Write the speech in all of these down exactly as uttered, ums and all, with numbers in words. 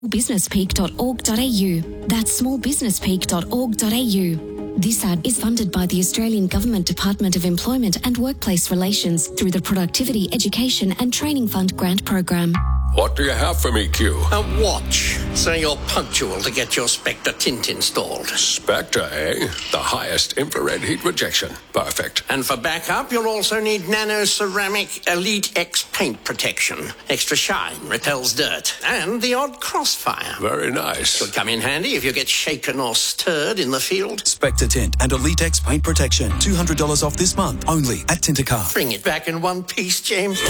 business peak dot org dot a u. That's small business peak dot org dot a u. This ad is funded by the Australian Government Department of Employment and Workplace Relations through the Productivity, Education and Training Fund grant program. What do you have for me, Q? A watch, so you're punctual to get your Spectre tint installed. Spectre, eh? The highest infrared heat rejection. Perfect. And for backup, you'll also need Nano Ceramic Elite X paint protection. Extra shine, repels dirt, and the odd crossfire. Very nice. Could come in handy if you get shaken or stirred in the field. Spectre Tint and Elite X paint protection. two hundred dollars off this month, only at Tintercar. Bring it back in one piece, James.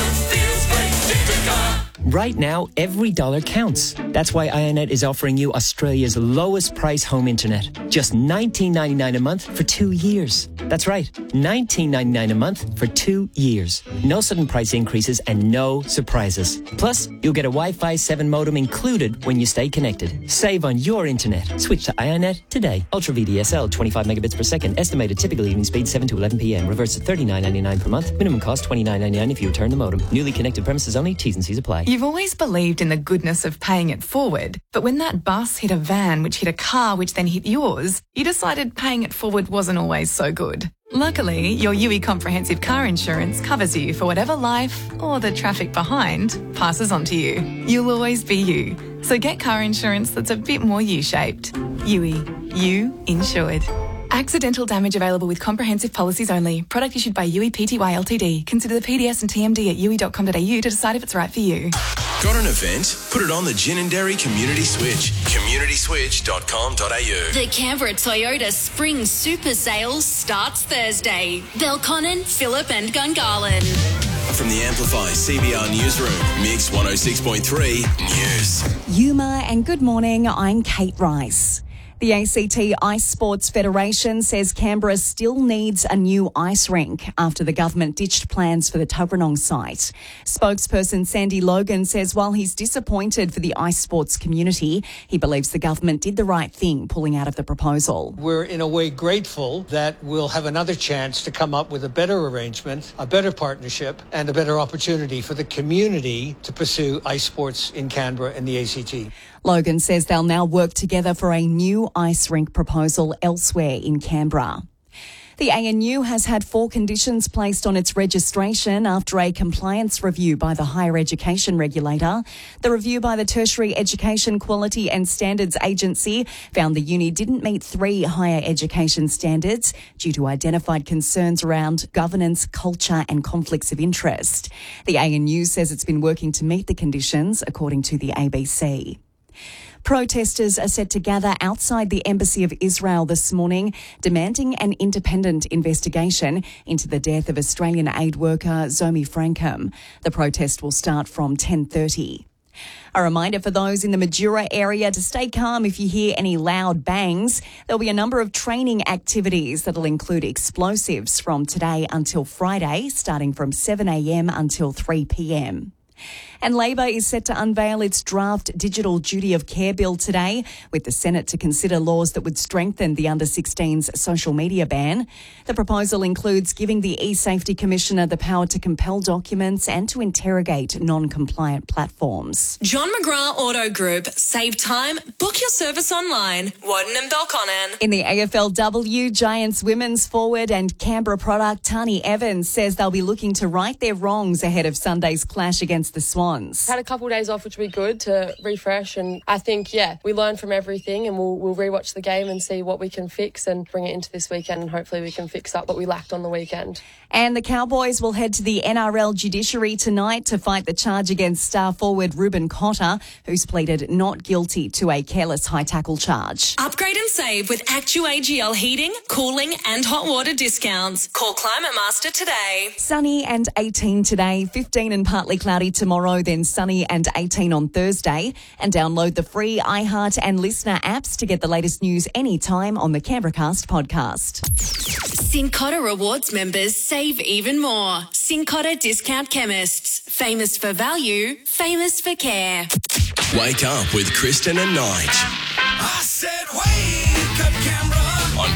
Right now, every dollar counts. That's why Ionet is offering you Australia's lowest price home internet. Just nineteen ninety-nine a month for two years. That's right, nineteen ninety-nine a month for two years. No sudden price increases and no surprises. Plus, you'll get a Wi-Fi seven modem included when you stay connected. Save on your internet. Switch to Ionet today. Ultra V D S L, twenty-five megabits per second. Estimated typical evening speed seven to eleven p.m. Reverse to thirty-nine ninety-nine per month. Minimum cost twenty-nine ninety-nine if you return the modem. Newly connected premises only. T's and C's apply. You've always believed in the goodness of paying it forward, but when that bus hit a van, which hit a car, which then hit yours, you decided paying it forward wasn't always so good. Luckily, your U I Comprehensive Car Insurance covers you for whatever life, or the traffic behind, passes on to you. You'll always be you. So get car insurance that's a bit more U-shaped. U I. You insured. Accidental damage available with comprehensive policies only. Product issued by U I Pty Ltd. Consider the P D S and T M D at u i dot com dot a u to decide if it's right for you. Got an event? Put it on the Gin and Dairy Community Switch. community switch dot com dot a u. The Canberra Toyota Spring Super Sales starts Thursday. Belconnen, Phillip and Gungahlin. From the Amplify C B R Newsroom, Mix one oh six point three News. Yuma and good morning, I'm Kate Rice. The A C T Ice Sports Federation says Canberra still needs a new ice rink after the government ditched plans for the Tuggeranong site. Spokesperson Sandy Logan says while he's disappointed for the ice sports community, he believes the government did the right thing pulling out of the proposal. We're in a way grateful that we'll have another chance to come up with a better arrangement, a better partnership and a better opportunity for the community to pursue ice sports in Canberra and the A C T. Logan says they'll now work together for a new ice rink proposal elsewhere in Canberra. The A N U has had four conditions placed on its registration after a compliance review by the Higher Education Regulator. The review by the Tertiary Education Quality and Standards Agency found the uni didn't meet three higher education standards due to identified concerns around governance, culture and conflicts of interest. The A N U says it's been working to meet the conditions, according to the A B C. Protesters are set to gather outside the Embassy of Israel this morning, demanding an independent investigation into the death of Australian aid worker Zomi Frankham. The protest will start from ten thirty. A reminder for those in the Madura area to stay calm if you hear any loud bangs. There'll be a number of training activities that'll include explosives from today until Friday, starting from seven a.m. until three p.m. And Labor is set to unveil its draft Digital Duty of Care bill today, with the Senate to consider laws that would strengthen the under sixteens social media ban. The proposal includes giving the eSafety Commissioner the power to compel documents and to interrogate non-compliant platforms. John McGrath Auto Group. Save time. Book your service online. Warden and Belconnen. In the A F L W, Giants women's forward and Canberra product Tani Evans says they'll be looking to right their wrongs ahead of Sunday's clash against the Swans. Had a couple of days off, which would be good to refresh, and I think, yeah, we learn from everything and we'll, we'll rewatch the game and see what we can fix and bring it into this weekend, and hopefully we can fix up what we lacked on the weekend. And the Cowboys will head to the N R L judiciary tonight to fight the charge against star forward Ruben Cotter, who's pleaded not guilty to a careless high tackle charge. Upgrade and save with Actu A G L heating, cooling and hot water discounts. Call Climate Master today. Sunny and eighteen today, fifteen and partly cloudy tomorrow, then sunny and eighteen on Thursday. And download the free iHeart and Listener apps to get the latest news anytime on the Canberracast podcast. Cincotta Rewards members save even more. Cincotta Discount Chemists. Famous for value, famous for care. Wake up with Kristen and Nige. I said wake up, Canberra. On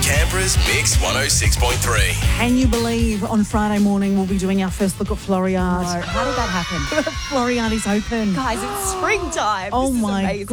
Canberra's Mix one oh six point three. Can you believe on Friday morning we'll be doing our first look at Floriade? No, how did that happen? Floriade is open. Guys, it's springtime. Oh This is my amazing.